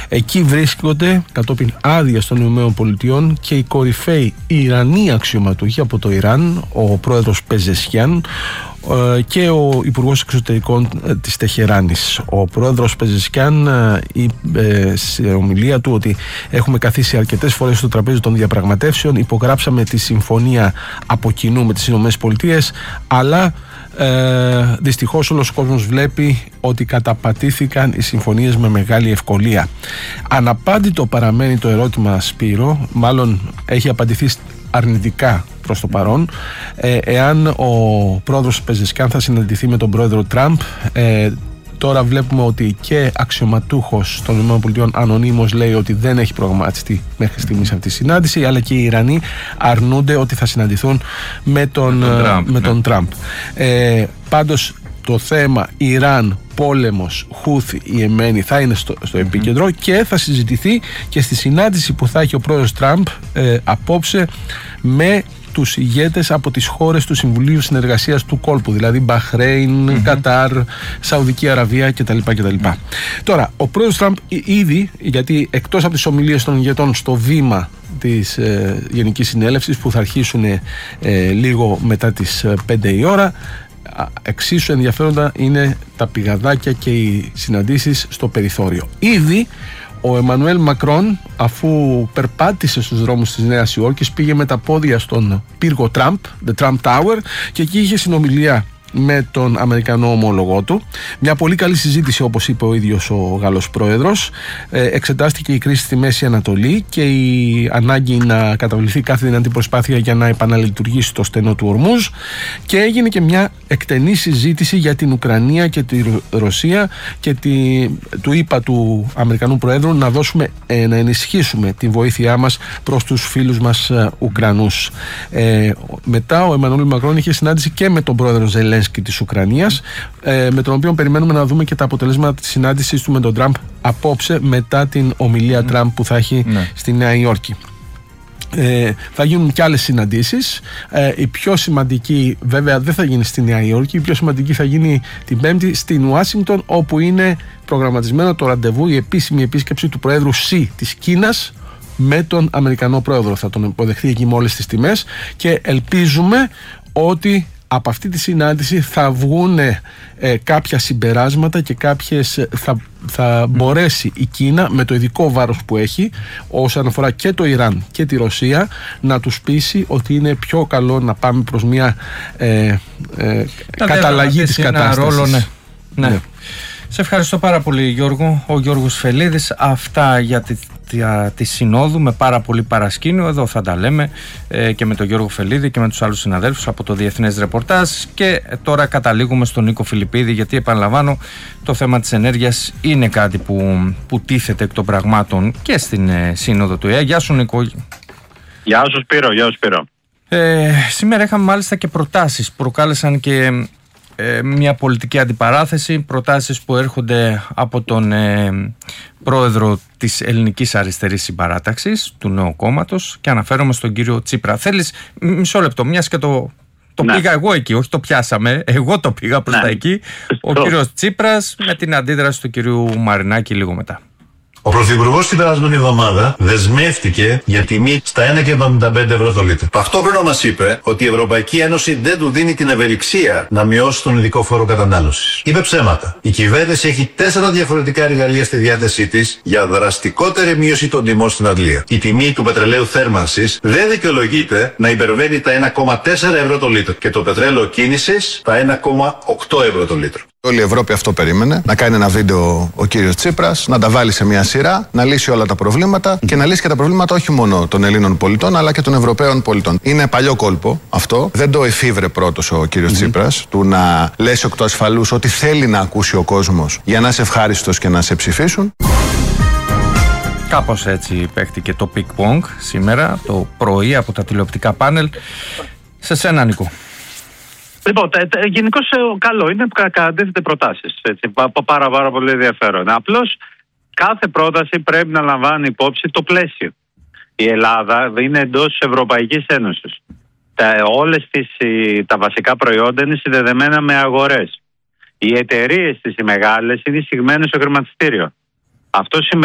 Εκεί βρίσκονται κατόπιν άδεια των ΗΠΑ και οι κορυφαίοι Ιρανοί αξιωματούχοι από το Ιράν, ο πρόεδρος Πεζεσχιάν και ο Υπουργός Εξωτερικών της Τεχεράνης. Ο πρόεδρος Πεζεσχιάν είπε σε ομιλία του ότι έχουμε καθίσει αρκετές φορές στο τραπέζι των διαπραγματεύσεων, υπογράψαμε τη συμφωνία από κοινού με τις ΗΠΑ, αλλά δυστυχώς όλος ο κόσμος βλέπει ότι καταπατήθηκαν οι συμφωνίες με μεγάλη ευκολία. Αναπάντητο παραμένει το ερώτημα, Σπύρο, μάλλον έχει απαντηθεί αρνητικά προς το παρόν, εάν ο πρόεδρος Πεζεσχιάν θα συναντηθεί με τον πρόεδρο Τραμπ. Τώρα βλέπουμε ότι και αξιωματούχος των ΗΠΑ ανωνύμως λέει ότι δεν έχει προγραμματιστεί μέχρι στιγμής αυτή η συνάντηση, αλλά και οι Ιρανοί αρνούνται ότι θα συναντηθούν με τον Τραμπ. Πάντως το θέμα Ιράν, πόλεμος, Χούθι, Ιεμένη θα είναι στο επίκεντρο και θα συζητηθεί και στη συνάντηση που θα έχει ο πρόεδρος Τραμπ απόψε με τους ηγέτες από τις χώρες του Συμβουλίου Συνεργασίας του Κόλπου, δηλαδή Μπαχρέιν, Κατάρ, Σαουδική Αραβία κτλ. Τώρα, ο πρόεδρος Τραμπ ήδη, γιατί εκτός από τις ομιλίες των ηγετών στο βήμα της Γενικής Συνέλευσης που θα αρχίσουν λίγο μετά τις 5 η ώρα, εξίσου ενδιαφέροντα είναι τα πηγαδάκια και οι συναντήσεις στο περιθώριο. Ήδη ο Εμμανουέλ Μακρόν, αφού περπάτησε στους δρόμους της Νέας Υόρκης, πήγε με τα πόδια στον πύργο Τραμπ, the Trump Tower, και εκεί είχε συνομιλία με τον Αμερικανό ομόλογό του. Μια πολύ καλή συζήτηση, όπως είπε ο ίδιος ο Γάλλος πρόεδρος. Εξετάστηκε η κρίση στη Μέση Ανατολή και η ανάγκη να καταβληθεί κάθε δυνατή προσπάθεια για να επαναλειτουργήσει το στενό του Ορμούζ, και έγινε και μια εκτενή συζήτηση για την Ουκρανία και τη Ρωσία και του είπα του Αμερικανού Προέδρου να να ενισχύσουμε τη βοήθειά μας προς τους φίλους μας Ουκρανούς. Μετά ο Εμμανουέλ Μακρόν είχε συνάντηση και με τον πρόεδρο Ζελένσκι της Ουκρανίας, με τον οποίο περιμένουμε να δούμε και τα αποτελέσματα της συνάντησης του με τον Τραμπ απόψε, μετά την ομιλία Τραμπ που θα έχει στη Νέα Υόρκη. Θα γίνουν και άλλες συναντήσεις. Η πιο σημαντική βέβαια δεν θα γίνει στη Νέα Υόρκη, η πιο σημαντική θα γίνει την Πέμπτη στην Ουάσιγκτον, όπου είναι προγραμματισμένο το ραντεβού, η επίσημη επίσκεψη του Προέδρου Σι της Κίνας με τον Αμερικανό Πρόεδρο. Θα τον υποδεχθεί εκεί με όλες τις τιμές και ελπίζουμε ότι από αυτή τη συνάντηση θα βγουν κάποια συμπεράσματα και θα μπορέσει η Κίνα, με το ειδικό βάρος που έχει όσον αφορά και το Ιράν και τη Ρωσία, να τους πείσει ότι είναι πιο καλό να πάμε προς μια καταλλαγή της κατάστασης. Ναι. Σε ευχαριστώ πάρα πολύ, Γιώργο. Ο Γιώργος Φελίδης. Αυτά για τη Συνόδου με πάρα πολύ παρασκήνιο. Εδώ θα τα λέμε και με τον Γιώργο Φελίδη και με τους άλλους συναδέλφους από το Διεθνές Ρεπορτάζ. Και τώρα καταλήγουμε στον Νίκο Φιλιππίδη, γιατί επαναλαμβάνω, το θέμα της ενέργειας είναι κάτι που τίθεται εκ των πραγμάτων και στην Σύνοδο του ΕΕ. Γεια σου, Νίκο. Γεια σου, Σπύρο. Σήμερα είχαμε μάλιστα και προτάσεις. Προκάλεσαν και μια πολιτική αντιπαράθεση, προτάσεις που έρχονται από τον πρόεδρο της Ελληνικής Αριστερής Συμπαράταξης, του Νέου Κόμματος, και αναφέρομαι στον κύριο Τσίπρα. Θέλεις μισό λεπτό, μιας και το πήγα εγώ εκεί, όχι το πιάσαμε, εγώ το πήγα προς τα εκεί. Ο κύριος Τσίπρας με την αντίδραση του κυρίου Μαρινάκη λίγο μετά. Ο Πρωθυπουργός την περασμένη εβδομάδα δεσμεύτηκε για τιμή στα 1,75 ευρώ το λίτρο. Ταυτόχρονα μας είπε ότι η Ευρωπαϊκή Ένωση δεν του δίνει την ευελιξία να μειώσει τον ειδικό φόρο κατανάλωσης. Είπε ψέματα. Η κυβέρνηση έχει 4 διαφορετικά εργαλεία στη διάθεσή της για δραστικότερη μείωση των τιμών στην αντλία. Η τιμή του πετρελαίου θέρμανσης δεν δικαιολογείται να υπερβαίνει τα 1,4 ευρώ το λίτρο και το πετρέλαιο κίνησης τα 1,8 ευρώ το λίτρο. Όλη η Ευρώπη αυτό περίμενε. Να κάνει ένα βίντεο ο κύριος Τσίπρας, να τα βάλει σε μια σειρά, να λύσει όλα τα προβλήματα και να λύσει και τα προβλήματα όχι μόνο των Ελλήνων πολιτών αλλά και των Ευρωπαίων πολιτών. Είναι παλιό κόλπο αυτό. Δεν το εφήβρε πρώτος ο κύριος Τσίπρας, του να λέσει εκ του ασφαλούς ότι θέλει να ακούσει ο κόσμος για να είσαι ευχάριστος και να σε ψηφίσουν. Κάπως έτσι παίχτηκε το πικ-πονγκ σήμερα το πρωί από τα τηλεοπτικά πάνελ. Σε σένα, Νίκο. Λοιπόν, γενικώς καλό είναι που κατατίθεται προτάσεις. Πάρα πολύ ενδιαφέρον. Απλώς κάθε πρόταση πρέπει να λαμβάνει υπόψη το πλαίσιο. Η Ελλάδα είναι εντός της Ευρωπαϊκής Ένωσης. Τα βασικά προϊόντα είναι συνδεδεμένα με αγορές. Οι εταιρείες τις μεγάλες είναι εισηγμένες στο χρηματιστήριο. Αυτό